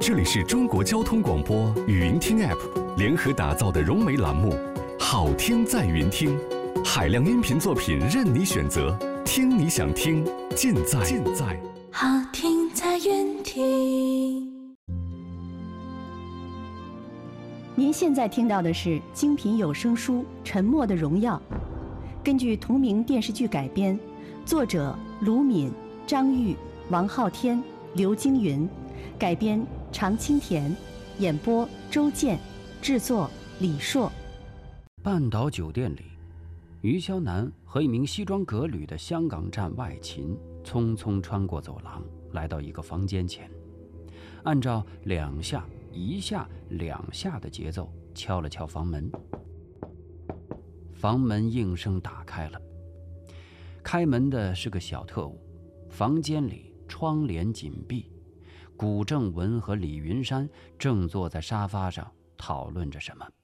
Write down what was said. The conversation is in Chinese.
这里是中国交通广播语音听 App 联合打造的融媒栏目，好听在云听，海量音频作品任你选择，听你想听，尽在好听在云听。 您现在听到的是精品有声书《沉默的荣耀》，根据同名电视剧改编，作者卢敏、张玉、王昊天、刘京云，改编常青田，演播周健，制作李硕。 半岛酒店里，于肖南和一名西装革履的香港站外勤匆匆穿过走廊，来到一个房间前，按照2下1下2下的节奏敲了敲房门。房门应声打开了，开门的是个小特务。房间里窗帘紧闭，古正文和李云山正坐在沙发上讨论着什么。